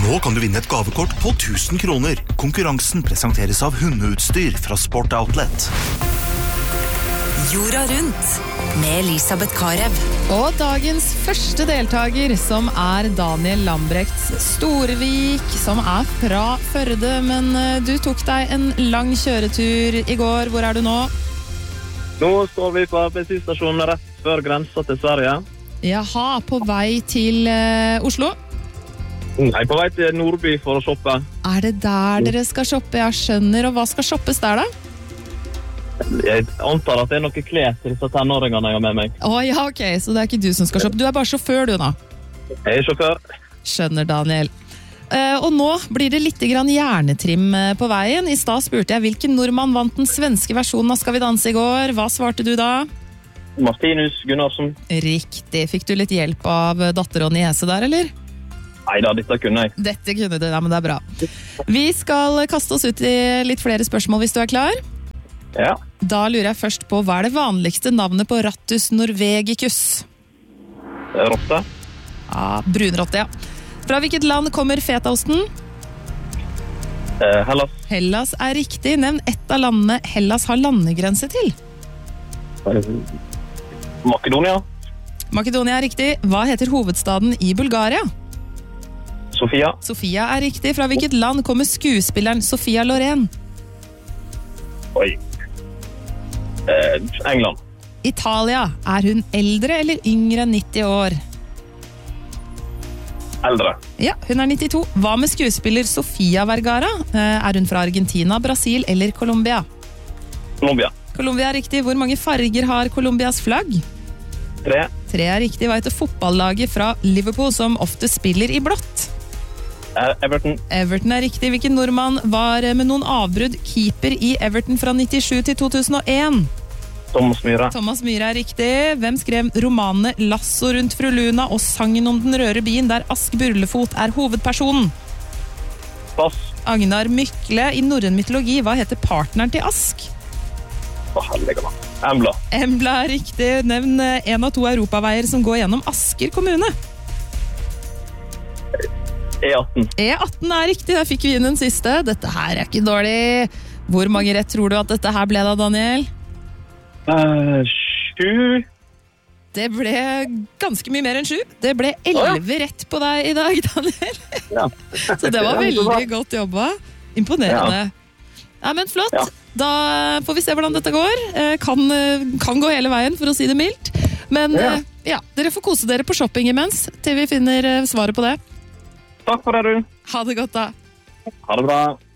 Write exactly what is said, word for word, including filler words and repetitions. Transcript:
Nå kan du vinne et gavekort på tusen kroner. Konkurransen presenteres av hundeutstyr fra Sport Outlet. Jorda rundt med Elisabeth Karev. Og dagens første deltager, som er Daniel Lambrechts Storvik, som er fra Førde, men du tok deg en lang kjøretur i går. Hvor er du nå? Nå står vi på bensinstasjonen rett før grensa til Sverige. Jaha, på vei til uh, Oslo? Nei, på vei til Nordby for å shoppe. Er det der dere skal shoppe? Jeg skjønner, og hva skal shoppes der da? Jeg antar at det er noe klær til disse tenåringene jeg har med meg. Å ja, ok, så det er ikke du som skal shoppe. Du er bare sjåfør du nå. Jeg er sjåfør. Skjønner, Daniel. Uh, og nå blir det litt grann hjernetrim på veien. I stad spurte jeg hvilken nordmann vant den svenske versjonen av Skal vi danse i går. Hva svarte du da? Martinus Gunnarsson. Riktig. Fikk du litt hjelp av datter og niese der, eller? Neida, dette kunne jeg. Dette kunne du, ja, men det er bra. Vi skal kaste oss ut i litt flere spørsmål hvis du er klar. Ja. Da lurer jeg først på, hva er det vanligste navnet på Rattus norvegicus? Rotte. Ja, brunrotte, ja. Fra hvilket land kommer fetaosten? Eh, Hellas. Hellas er riktig. Nevn ett av landene Hellas har landegrense til. Makedonia. Makedonia er riktig. Hva heter hovedstaden i Bulgaria? Sofia. Sofia er riktig. Fra hvilket land kommer skuespilleren Sofia Loren? Oi. Eh, England. Italia. Er hun eldre eller yngre enn nitti år? Eldre. Ja, hun er nittito. Hva med skuespiller Sofia Vergara? Eh, Er hun fra Argentina, Brasil eller Colombia? Colombia. Colombia er riktig. Hvor mange farger har Colombias flagg? Tre. Tre er riktig. Hva heter fotballaget fra Liverpool som ofte spiller i blått? Eh, Everton. Everton er riktig. Hvilken nordmann var med noen avbrudd keeper i Everton fra nittisju til to tusen og en? Thomas Myhre. Thomas Myhre er riktig. Hvem skrev romanene Lasso rundt fru Luna og Sangen om den røde bien, der Ask Burlefot er hovedpersonen? Pass. Agnar Mykle. I norrøn mytologi, hva heter partneren til Ask? Å, heldige mann. Embla. Embla er riktig. Nevn en av to europaveier som går gjennom Asker kommune. E atten. E atten er riktig, der fikk vi inn den siste. Dette her er ikke dårlig. Hvor mange rett tror du at dette her ble da, Daniel? Uh, sju. Det ble ganske mye mer enn sju. Det ble elleve rett på deg i dag, Daniel. Ja. Så det var veldig godt jobba. Imponerende. Ja, men flott. Ja. Da får vi se hvordan dette går. Kan, kan gå hele veien, for å si det mildt. Men ja. Ja, dere får kose dere på shopping imens, til vi finner svaret på det. Takk for det, du. Ha det godt da. Ha det bra.